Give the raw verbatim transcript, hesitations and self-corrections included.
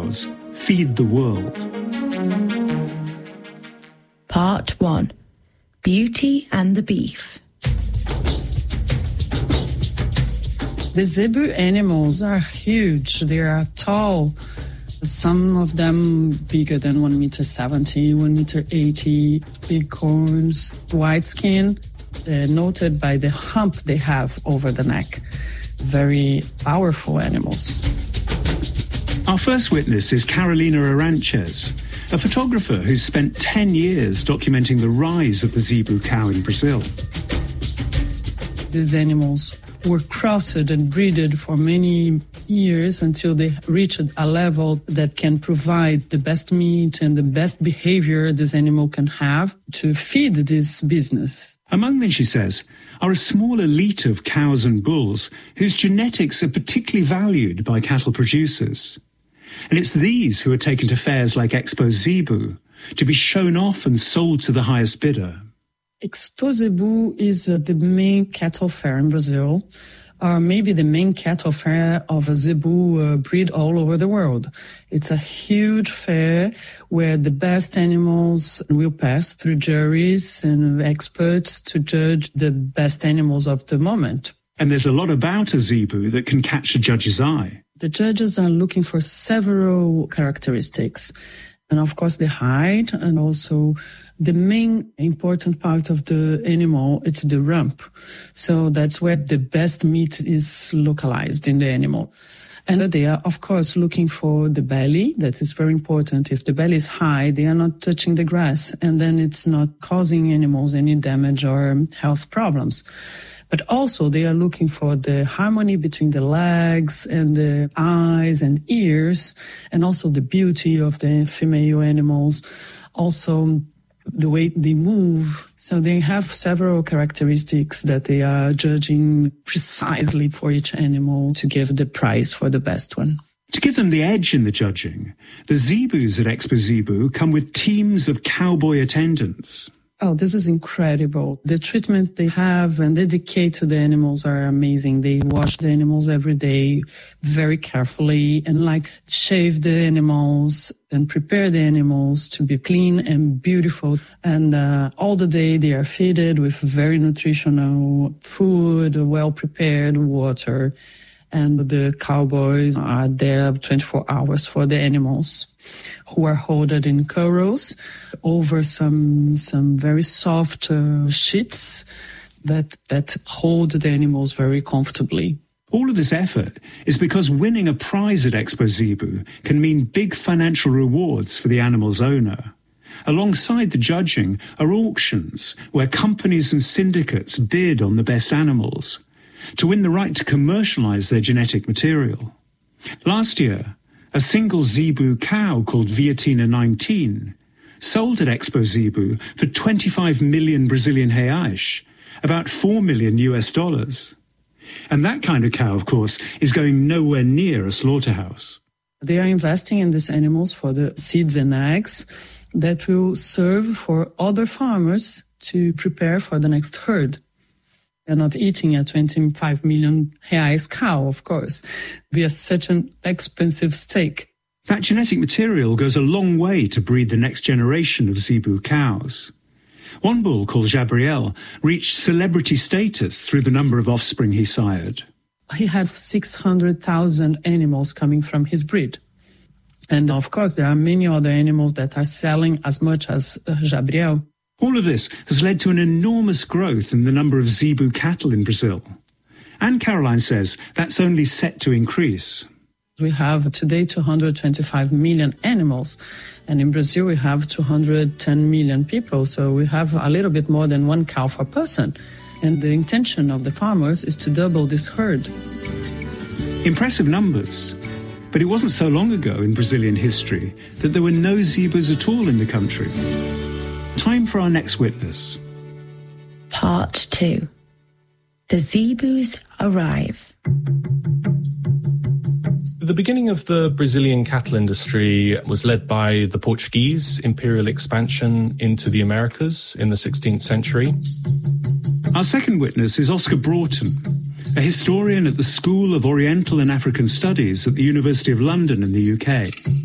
cows feed the world. Part one. Beauty and the Beef. The zebu animals are huge. They are tall. Some of them bigger than one meter seventy, one meter eighty, big horns, white skin, uh, noted by the hump they have over the neck. Very powerful animals. Our first witness is Carolina Aranches, a photographer who's spent ten years documenting the rise of the zebu cow in Brazil. These animals were crossed and breeded for many years until they reached a level that can provide the best meat and the best behavior this animal can have to feed this business. Among them, she says, are a small elite of cows and bulls whose genetics are particularly valued by cattle producers. And it's these who are taken to fairs like Expo Zebu to be shown off and sold to the highest bidder. Expo Zebu is uh, the main cattle fair in Brazil, or maybe the main cattle fair of a zebu uh, breed all over the world. It's a huge fair where the best animals will pass through juries and experts to judge the best animals of the moment. And there's a lot about a zebu that can catch a judge's eye. The judges are looking for several characteristics. And of course, the height, and also the main important part of the animal, it's the rump. So that's where the best meat is localized in the animal. And they are, of course, looking for the belly. That is very important. If the belly is high, they are not touching the grass, and then it's not causing animals any damage or health problems. But also they are looking for the harmony between the legs and the eyes and ears, and also the beauty of the female animals, also the way they move. So they have several characteristics that they are judging precisely for each animal to give the prize for the best one. To give them the edge in the judging, the zebus at Expo Zebu come with teams of cowboy attendants. Oh, this is incredible. The treatment they have and dedicate to the animals are amazing. They wash the animals every day very carefully and like shave the animals and prepare the animals to be clean and beautiful. And uh, all the day they are fed with very nutritional food, well-prepared water. And the cowboys are there twenty-four hours for the animals, who are held in corrals over some some very soft uh, sheets that that hold the animals very comfortably. All of this effort is because winning a prize at Expo Zebu can mean big financial rewards for the animal's owner. Alongside the judging are auctions where companies and syndicates bid on the best animals to win the right to commercialize their genetic material. Last year, a single zebu cow called Viatina nineteen sold at Expo Zebu for twenty-five million Brazilian reais, about four million U S dollars. And that kind of cow, of course, is going nowhere near a slaughterhouse. They are investing in these animals for the seeds and eggs that will serve for other farmers to prepare for the next herd. They're not eating a twenty-five million reais cow, of course. It is such an expensive steak. That genetic material goes a long way to breed the next generation of zebu cows. One bull called Gabriel reached celebrity status through the number of offspring he sired. He had six hundred thousand animals coming from his breed. And of course, there are many other animals that are selling as much as uh, Gabriel. All of this has led to an enormous growth in the number of zebu cattle in Brazil. And Caroline says that's only set to increase. We have today two hundred twenty-five million animals, and in Brazil we have two hundred ten million people, so we have a little bit more than one cow per person. And the intention of the farmers is to double this herd. Impressive numbers. But it wasn't so long ago in Brazilian history that there were no zebus at all in the country. Time for our next witness. Part two. The zebus arrive. The beginning of the Brazilian cattle industry was led by the Portuguese imperial expansion into the Americas in the sixteenth century. Our second witness is Oscar Broughton, a historian at the School of Oriental and African Studies at the University of London in the U K.